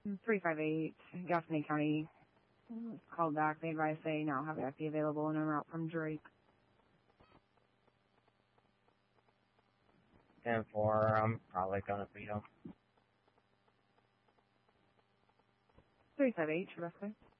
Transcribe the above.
358, Gaston County. Called back. They advised they now have FD available and en route from Drake. 10-4, I'm probably gonna beat them. 358, Trebesco.